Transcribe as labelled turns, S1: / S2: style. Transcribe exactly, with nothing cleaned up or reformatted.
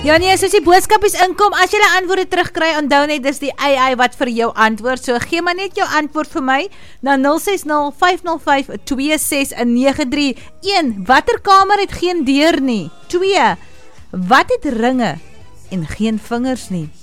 S1: Ja nee, soos die boodskap is inkom, as jy die antwoorde terugkry, onthou net, dis die A I wat vir jou antwoord, so gee maar net jou antwoord vir my, na nul ses nul, vyf nul vyf, twee ses nege drie. een. Watter kamer het geen deur nie? twee. Wat het ringe en geen vingers nie?